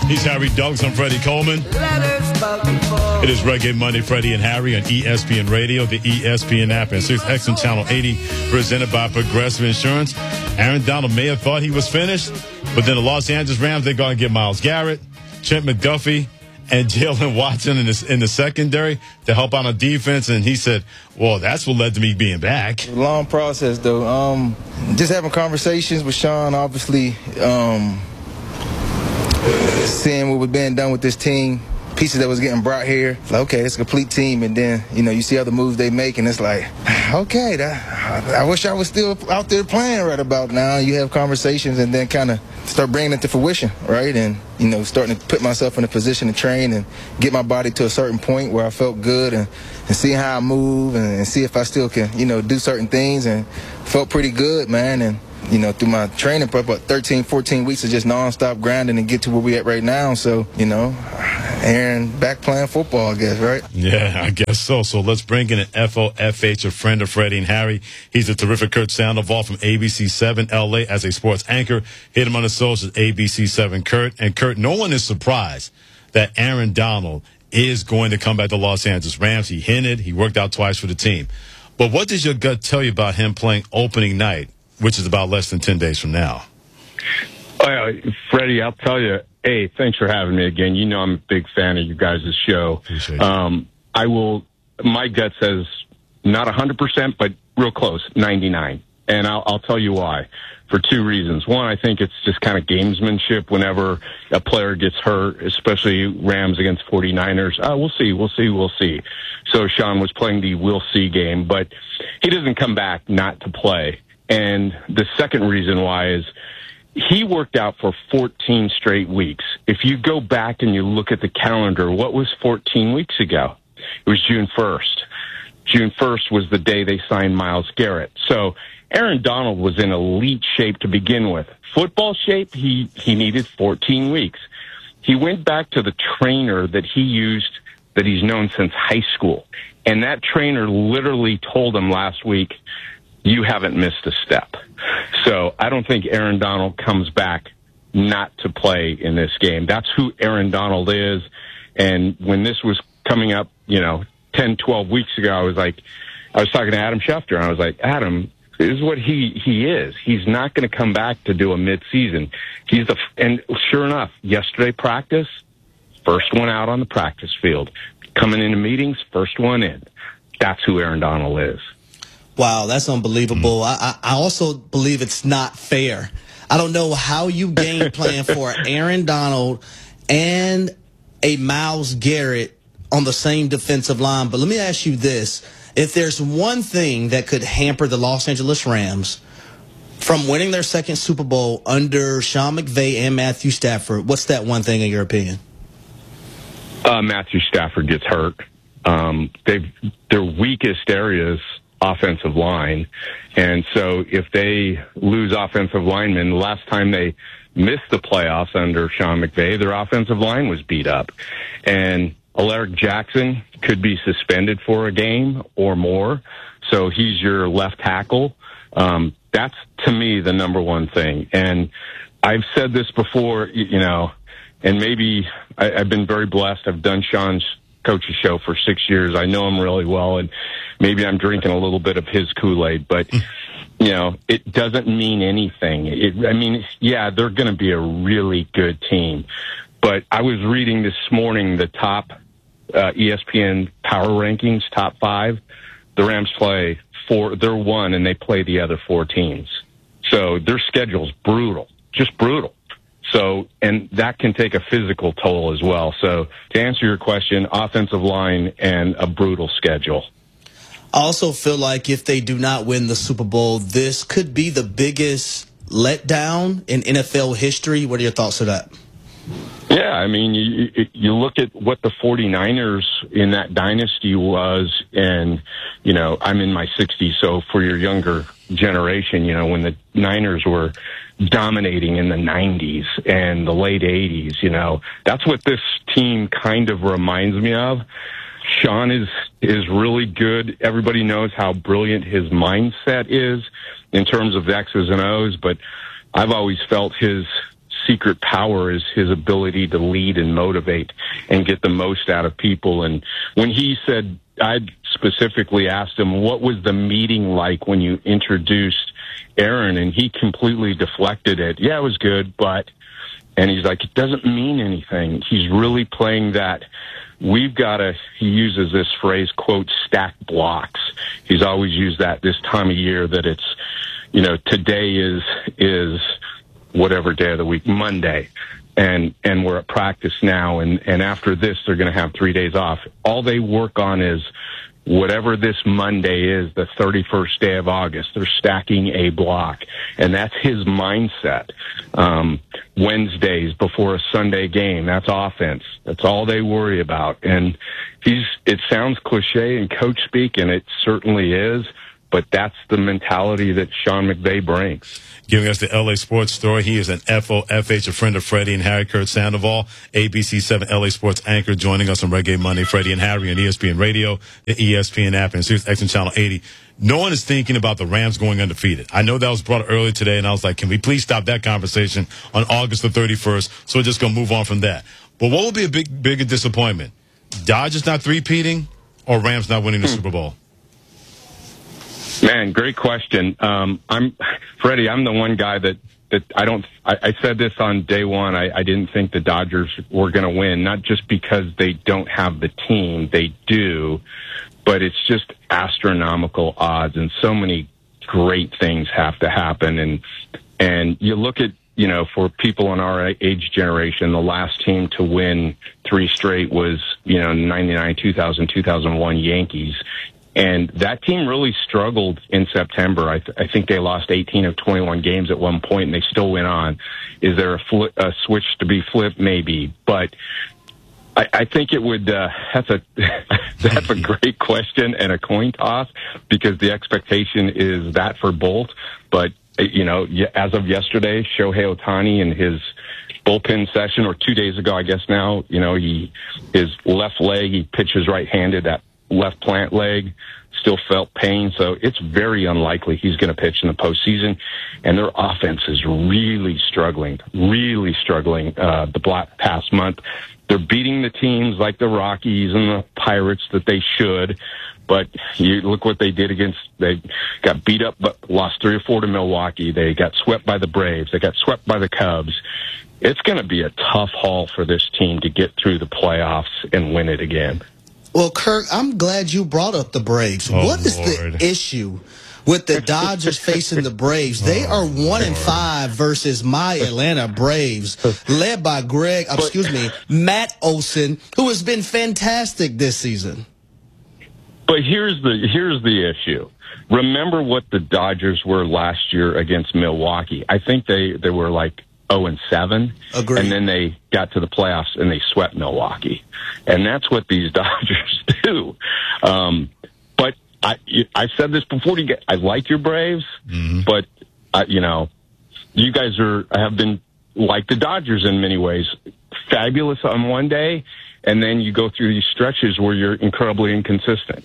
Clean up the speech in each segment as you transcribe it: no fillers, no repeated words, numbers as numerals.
He's Harry Douglas. I'm Freddie Coleman. It is Reggae Monday, Freddie and Harry on ESPN Radio, the ESPN app, and 6X Channel 80, presented by Progressive Insurance. Aaron Donald may have thought he was finished, but then the Los Angeles Rams, they're going to get Myles Garrett, Trent McDuffie, and Jalen Watson in the secondary to help out on defense. And he said, well, that's what led to me being back. Long process, though. Just having conversations with Sean, obviously, seeing what was being done with this team, pieces that was getting brought here. Like, okay, it's a complete team. And then, you see other moves they make, and it's like, okay, I wish I was still out there playing right about now. You have conversations and then kind of start bringing it to fruition, right? And, starting to put myself in a position to train and get my body to a certain point where I felt good and see how I move and see if I still can, do certain things, and felt pretty good, man. And, through my training, probably about 13, 14 weeks of just nonstop grinding and get to where we at right now. So, Aaron back playing football, I guess, right? Yeah, I guess so. So let's bring in an FOFH, a friend of Freddie and Harry. He's a terrific Kurt Sandoval from ABC7 LA as a sports anchor. Hit him on the socials, ABC7 Kurt. And Kurt, no one is surprised that Aaron Donald is going to come back to Los Angeles Rams. He hinted, he worked out twice for the team. But what does your gut tell you about him playing opening night, which is about less than 10 days from now? Freddie, I'll tell you, hey, thanks for having me again. I'm a big fan of you guys' show. Appreciate it. My gut says not 100%, but real close, 99. And I'll tell you why. For two reasons. One, I think it's just kind of gamesmanship whenever a player gets hurt, especially Rams against 49ers. We'll see. So Sean was playing the we'll see game, but he doesn't come back not to play. And the second reason why is he worked out for 14 straight weeks. If you go back and you look at the calendar, what was 14 weeks ago? It was June 1st. June 1st was the day they signed Myles Garrett. So Aaron Donald was in elite shape to begin with. Football shape, he needed 14 weeks. He went back to the trainer that he used, that he's known since high school. And that trainer literally told him last week, you haven't missed a step. So I don't think Aaron Donald comes back not to play in this game. That's who Aaron Donald is. And when this was coming up, 10, 12 weeks ago, I was talking to Adam Schefter, and I was like, Adam, this is what he is. He's not going to come back to do a midseason. And sure enough, yesterday practice, first one out on the practice field. Coming into meetings, first one in. That's who Aaron Donald is. Wow, that's unbelievable. I also believe it's not fair. I don't know how you game plan for Aaron Donald and a Myles Garrett on the same defensive line. But let me ask you this. If there's one thing that could hamper the Los Angeles Rams from winning their second Super Bowl under Sean McVay and Matthew Stafford, what's that one thing in your opinion? Matthew Stafford gets hurt. Their weakest areas, offensive line. And so if they lose offensive linemen, the last time they missed the playoffs under Sean McVay, their offensive line was beat up. And Alaric Jackson could be suspended for a game or more. So he's your left tackle. That's, to me, the number one thing. And I've said this before, and maybe I've been very blessed. I've done Sean's coach's show for 6 years. I know him really well, and maybe I'm drinking a little bit of his Kool-Aid, but it doesn't mean anything. They're going to be a really good team. But I was reading this morning the top ESPN power rankings, top 5. The Rams play 4. They're 1, and they play the other 4 teams. So their schedule's brutal, just brutal. So, and that can take a physical toll as well. So to answer your question, offensive line and a brutal schedule. I also feel like if they do not win the Super Bowl, this could be the biggest letdown in NFL history. What are your thoughts on that? Yeah, you look at what the 49ers in that dynasty was, and, I'm in my 60s, so for your younger generation, when the Niners were dominating in the 90s and the late 80s, that's what this team kind of reminds me of. Sean is really good. Everybody knows how brilliant his mindset is in terms of X's and O's, but I've always felt his secret power is his ability to lead and motivate and get the most out of people. And when he said, I specifically asked him, what was the meeting like when you introduced Aaron? And he completely deflected it. Yeah, it was good, and he's like, it doesn't mean anything. He's really playing that. We've got to, he uses this phrase, quote, stack blocks. He's always used that this time of year, that it's, today is whatever day of the week, Monday. And we're at practice now. And after this, they're going to have 3 days off. All they work on is whatever this Monday is, the 31st day of August, they're stacking a block. And that's his mindset. Wednesdays before a Sunday game, that's offense. That's all they worry about. And it sounds cliche in coach speak, and it certainly is, but that's the mentality that Sean McVay brings. Giving us the LA Sports Story. He is an FOFH, a friend of Freddie and Harry. Kurt Sandoval, ABC7 LA Sports anchor, joining us on Reggae Monday. Freddie and Harry on ESPN Radio, the ESPN app, and Sirius XM Channel 80. No one is thinking about the Rams going undefeated. I know that was brought up earlier today, and I was like, can we please stop that conversation on August the 31st? So we're just going to move on from that. But what would be a bigger disappointment? Dodgers not three-peating or Rams not winning the Super Bowl? Man, great question. Freddie, I'm the one guy that I said this on day one. I didn't think the Dodgers were going to win, not just because they don't have the team. They do, but it's just astronomical odds, and so many great things have to happen. And you look at, for people in our age generation, the last team to win 3 straight was, 99, 2000, 2001 Yankees. And that team really struggled in September. I think they lost 18 of 21 games at one point, and they still went on. Is there a switch to be flipped? Maybe. But I think it would, that's a great question and a coin toss, because the expectation is that for both. But, as of yesterday, Shohei Ohtani and his bullpen session, or 2 days ago, I guess now, his left leg, he pitches right-handed, that left plant leg, still felt pain, so it's very unlikely he's going to pitch in the postseason. And their offense is really struggling the past month. They're beating the teams like the Rockies and the Pirates that they should, but you look what they did they got beat up but lost 3 or 4 to Milwaukee. They got swept by the Braves. They got swept by the Cubs. It's going to be a tough haul for this team to get through the playoffs and win it again. Well, Kirk, I'm glad you brought up the Braves. What is the issue with the Dodgers facing the Braves? They are 1-5 versus my Atlanta Braves, led by Matt Olson, who has been fantastic this season. But here's the issue. Remember what the Dodgers were last year against Milwaukee. I think they were like 0-7. Agreed. And then they got to the playoffs and they swept Milwaukee. And that's what these Dodgers do. But I said this before. I like your Braves, but you guys have been like the Dodgers in many ways, fabulous on one day, and then you go through these stretches where you're incredibly inconsistent.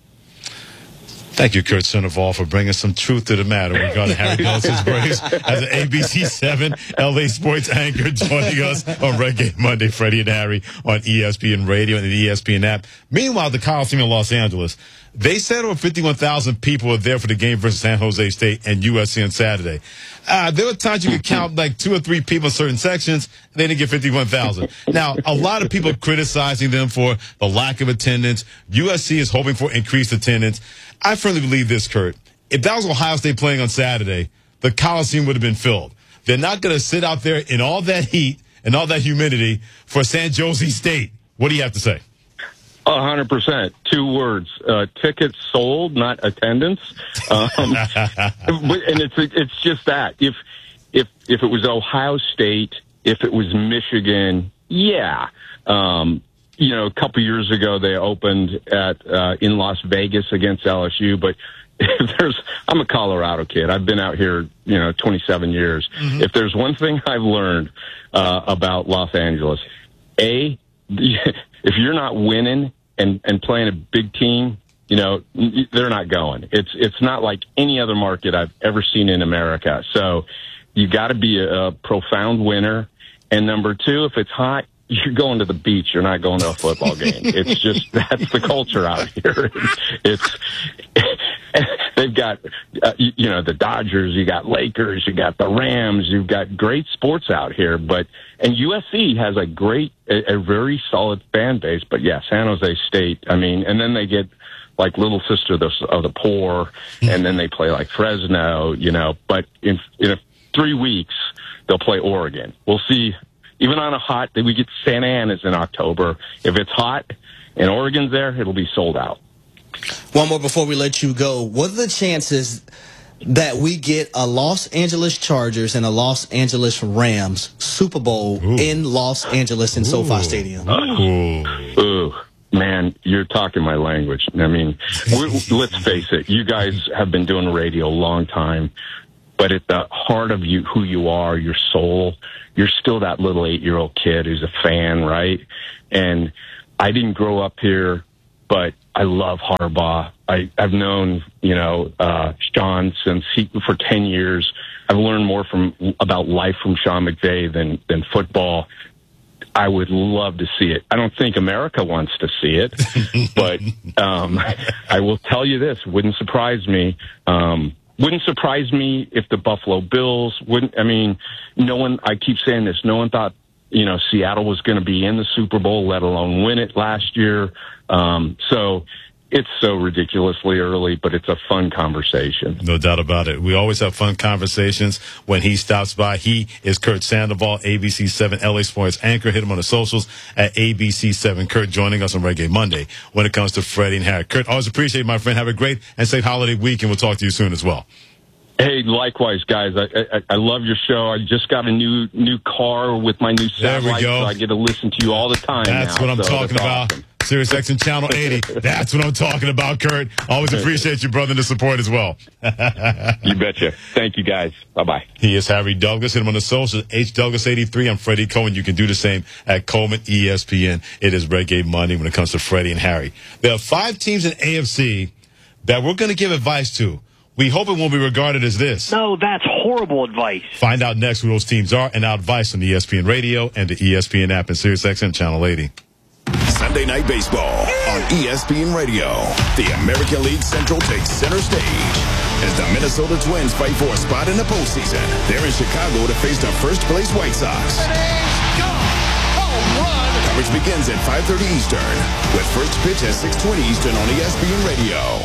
Thank you, Kurt Sandoval, for bringing some truth to the matter regarding Harry Nelson's Braves as an ABC7 LA Sports anchor, joining us on Reggae Monday. Freddie and Harry on ESPN Radio and the ESPN app. Meanwhile, the Coliseum in Los Angeles, they said over 51,000 people were there for the game versus San Jose State and USC on Saturday. There were times you could count like 2 or 3 people in certain sections. They didn't get 51,000. Now, a lot of people criticizing them for the lack of attendance. USC is hoping for increased attendance. I firmly believe this, Kurt. If that was Ohio State playing on Saturday, the Coliseum would have been filled. They're not going to sit out there in all that heat and all that humidity for San Jose State. What do you have to say? 100%. 2 words. Tickets sold, not attendance. And it's just that. If it was Ohio State, if it was Michigan, yeah. A couple years ago they opened in Las Vegas against LSU, but I'm a Colorado kid. I've been out here, 27 years. Mm-hmm. If there's one thing I've learned about Los Angeles, if you're not winning and playing a big team, they're not going. It's not like any other market I've ever seen in America. So you got to be a profound winner. And number two, if it's hot, you're going to the beach. You're not going to a football game. It's just, that's the culture out here. They've got, the Dodgers, you got Lakers, you got the Rams, you've got great sports out here. And USC has a very solid fan base. But yeah, San Jose State, and then they get like Little Sister of the Poor, and then they play like Fresno, but in 3 weeks, they'll play Oregon. We'll see. Even on a hot, we get Santa Ana's in October. If it's hot and Oregon's there, it'll be sold out. One more before we let you go. What are the chances that we get a Los Angeles Chargers and a Los Angeles Rams Super Bowl in Los Angeles in SoFi Stadium? Ooh, man, you're talking my language. Let's face it. You guys have been doing radio a long time. But at the heart of you, who you are, your soul, you're still that little 8-year-old kid who's a fan, right? And I didn't grow up here, but I love Harbaugh. I've known, Sean for 10 years. I've learned more about life from Sean McVay than football. I would love to see it. I don't think America wants to see it, but I will tell you this: wouldn't surprise me. Wouldn't surprise me if the Buffalo Bills I keep saying this, no one thought, Seattle was going to be in the Super Bowl, let alone win it last year. So it's so ridiculously early, but it's a fun conversation. No doubt about it. We always have fun conversations when he stops by. He is Kurt Sandoval, ABC7 LA Sports anchor. Hit him on the socials at ABC7. Kurt joining us on Reggae Monday when it comes to Freddie and Harry. Kurt, always appreciate it, my friend. Have a great and safe holiday week, and we'll talk to you soon as well. Hey, likewise, guys. I love your show. I just got a new car with my new satellite, so I get to listen to you all the time. That's what I'm talking about. Awesome. Sirius XM Channel 80. That's what I'm talking about, Kurt. Always appreciate you, brother, and the support as well. You betcha. Thank you, guys. Bye-bye. He is Harry Douglas. Hit him on the socials, HDouglas83. I'm Freddie Coleman. You can do the same at Coleman ESPN. It is Reggae Monday when it comes to Freddie and Harry. There are 5 teams in AFC that we're going to give advice to. We hope it won't be regarded as this. No, that's horrible advice. Find out next who those teams are and our advice on ESPN Radio and the ESPN app and Sirius XM Channel 80. Sunday Night Baseball on ESPN Radio. The American League Central takes center stage as the Minnesota Twins fight for a spot in the postseason. They're in Chicago to face the first-place White Sox. Home run! Coverage begins at 5:30 Eastern with first pitch at 6:20 Eastern on ESPN Radio.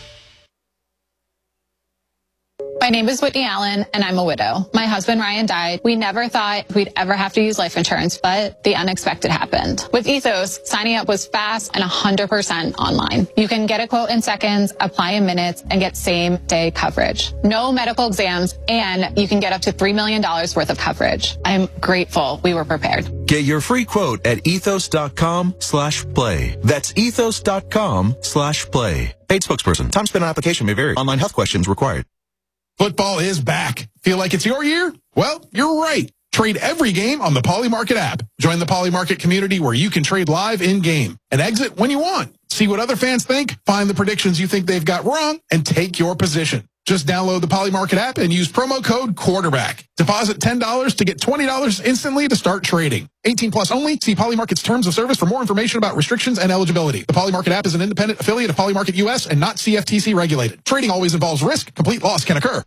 My name is Whitney Allen, and I'm a widow. My husband, Ryan, died. We never thought we'd ever have to use life insurance, but the unexpected happened. With Ethos, signing up was fast and 100% online. You can get a quote in seconds, apply in minutes, and get same-day coverage. No medical exams, and you can get up to $3 million worth of coverage. I'm grateful we were prepared. Get your free quote at ethos.com/play. That's ethos.com/play. Paid spokesperson. Time spent on application may vary. Online health questions required. Football is back. Feel like it's your year? Well, you're right. Trade every game on the Poly Market app. Join the Poly Market community where you can trade live in-game and exit when you want. See what other fans think, find the predictions you think they've got wrong, and take your position. Just download the Poly Market app and use promo code QUARTERBACK. Deposit $10 to get $20 instantly to start trading. 18 plus only. See Poly Market's terms of service for more information about restrictions and eligibility. The Poly Market app is an independent affiliate of Poly Market US and not CFTC regulated. Trading always involves risk. Complete loss can occur.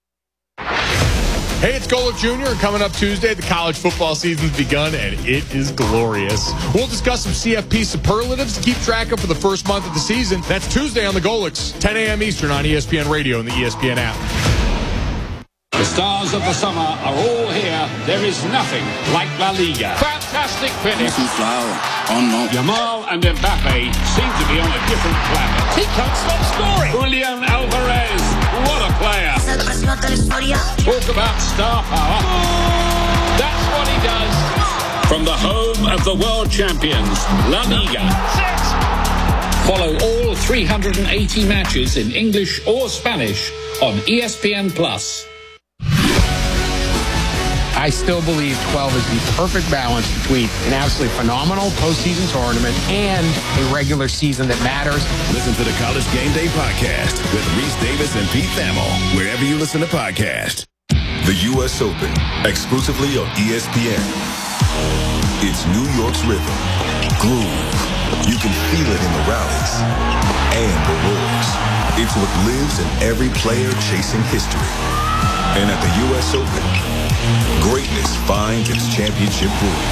Hey, it's Golick Jr. Coming up Tuesday, the college football season's begun, and it is glorious. We'll discuss some CFP superlatives to keep track of for the first month of the season. That's Tuesday on the Golicks, 10 a.m. Eastern on ESPN Radio and the ESPN app. The stars of the summer are all here. There is nothing like La Liga. Fantastic finish. Yamal and Mbappe seem to be on a different planet. He can't stop scoring. Julian Alvarez, what a player. Talk about star power. That's what he does. From the home of the world champions, La Liga. Follow all 380 matches in English or Spanish on ESPN+. I still believe 12 is the perfect balance between an absolutely phenomenal postseason tournament and a regular season that matters. Listen to the College Game Day podcast with Reese Davis and Pete Thamel, wherever you listen to podcasts. The U.S. Open, exclusively on ESPN. It's New York's rhythm, groove. You can feel it in the rallies and the roars. It's what lives in every player chasing history. And at the U.S. Open, greatness finds its championship groove.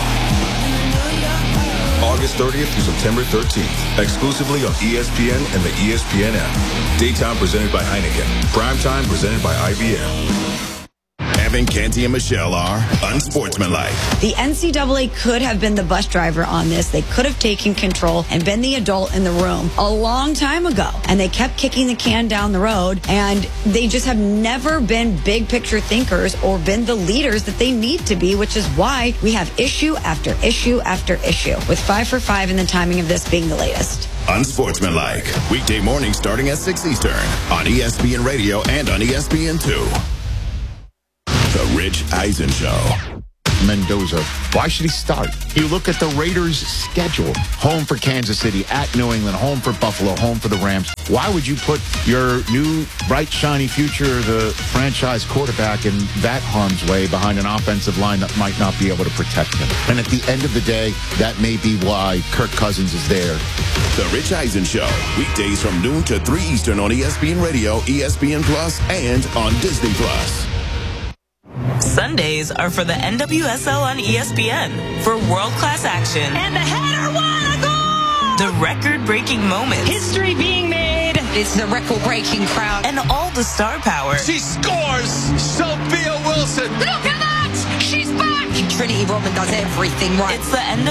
August 30th through September 13th, exclusively on ESPN and the ESPN app. Daytime presented by Heineken. Primetime presented by IBM. Evan, Canty, and Michelle are unsportsmanlike. The NCAA could have been the bus driver on this. They could have taken control and been the adult in the room a long time ago. And they kept kicking the can down the road. And they just have never been big picture thinkers or been the leaders that they need to be, which is why we have issue after issue after issue, with 5 for 5 and the timing of this being the latest. Unsportsmanlike. Weekday morning starting at 6 Eastern on ESPN Radio and on ESPN2. The Rich Eisen Show. Mendoza. Why should he start? You look at the Raiders' schedule. Home for Kansas City, at New England, home for Buffalo, home for the Rams. Why would you put your new, bright, shiny future, the franchise quarterback, in that harm's way behind an offensive line that might not be able to protect him? And at the end of the day, that may be why Kirk Cousins is there. The Rich Eisen Show. Weekdays from noon to 3 Eastern on ESPN Radio, ESPN Plus, and on Disney Plus. Sundays are for the NWSL on ESPN for world-class action. And the header won a goal! The record-breaking moments. History being made. It's the record-breaking crowd. And all the star power. She scores! Sophia Wilson! Look at that! She's back! Trinity Rodman does everything right. It's the